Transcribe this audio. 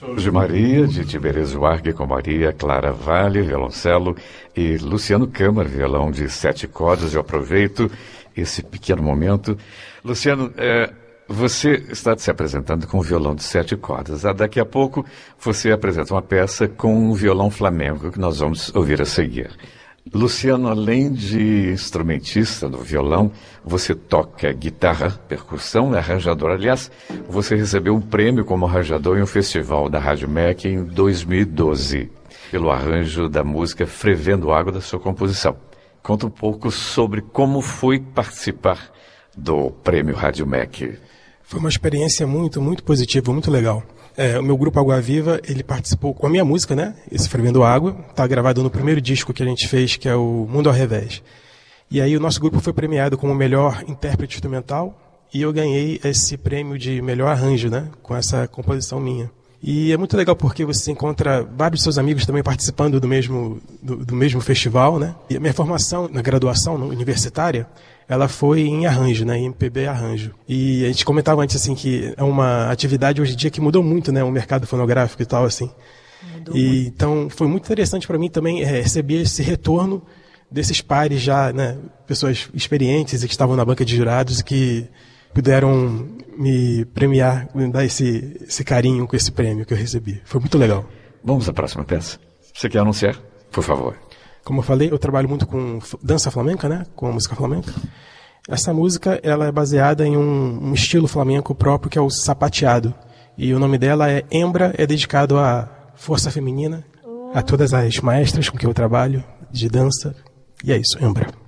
De Maria, de Tiberês Warg com Maria Clara Vale, violoncelo, e Luciano Câmara, violão de 7 cordas. Eu aproveito esse pequeno momento. Luciano, você está se apresentando com um violão de 7 cordas. Daqui a pouco você apresenta uma peça com um violão flamenco que nós vamos ouvir a seguir. Luciano, além de instrumentista no violão, você toca guitarra, percussão, é arranjador. Aliás, você recebeu um prêmio como arranjador em um festival da Rádio MEC em 2012, pelo arranjo da música Fervendo Água, da sua composição. Conta um pouco sobre como foi participar do prêmio Rádio MEC. Foi uma experiência muito, muito positiva, muito legal. O meu grupo Água Viva, ele participou com a minha música, né? Esse Fervendo Água, está gravado no primeiro disco que a gente fez, que é o Mundo ao Revés. E aí o nosso grupo foi premiado como melhor intérprete instrumental e eu ganhei esse prêmio de melhor arranjo, né? Com essa composição minha. E é muito legal porque você encontra vários seus amigos também participando do mesmo festival, né? E a minha formação na graduação universitária, ela foi em arranjo, né? Em MPB arranjo. E a gente comentava antes, assim, que é uma atividade hoje em dia que mudou muito, né? O mercado fonográfico e tal, assim. Então, foi muito interessante para mim também receber esse retorno desses pares já, né? Pessoas experientes e que estavam na banca de jurados e que puderam me premiar, me dar esse carinho com esse prêmio que eu recebi. Foi muito legal. Vamos à próxima peça. Você quer anunciar? Por favor. Como eu falei, eu trabalho muito com dança flamenca, né? Com a música flamenca. Essa música, ela é baseada em um estilo flamenco próprio, que é o sapateado. E o nome dela é Embra, é dedicado à força feminina, a todas as maestras com quem eu trabalho, de dança. E é isso, Embra.